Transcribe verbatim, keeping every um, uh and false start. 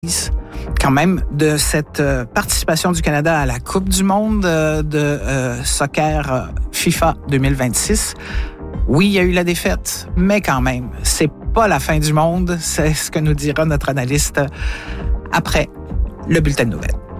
quand même de cette participation du Canada à la Coupe du monde de euh, soccer FIFA deux mille vingt-six. Oui, il y a eu la défaite, mais quand même, c'est pas la fin du monde. C'est ce que nous dira notre analyste après le bulletin de nouvelles.